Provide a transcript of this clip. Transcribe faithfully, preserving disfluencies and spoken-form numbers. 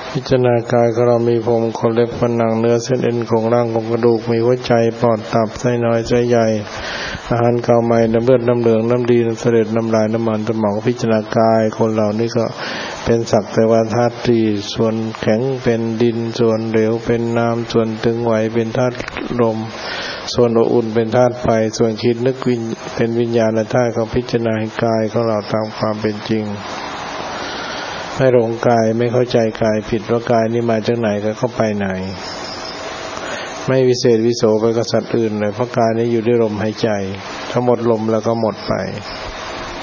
พิจารณากายของเรามีผมขนเล็บฟันหนังเนื้อเส้นเอ็นของร่างของกระดูกมีหัวใจปอดตับไส้น้อยไส้ใหญ่อาหารเก่าใหม่น้ำเลือดน้ำเหลืองน้ำดีน้ำเสด็จน้ำลายน้ำมันสมองพิจารณากายคนเหล่านี้ก็เป็นสักแต่ว่าธาตุสี่ส่วนแข็งเป็นดินส่วนเหลวเป็นน้ำส่วนตึงไหวเป็นธาตุลมส่วนอบอุ่นเป็นธาตุไฟส่วนคิดนึกวิญเป็นวิญญาณธาตุเขาพิจารณาให้กายของเราตามความเป็นจริงไม่หลงกายไม่เข้าใจกายผิดว่ากายนี้มาจากไหนก็เข้าไปไหนไม่วิเศษวิโสไปกับสัตว์อื่นเลยเพราะกายนี้อยู่ด้วยลมหายใจถ้าหมดลมแล้วก็หมดไป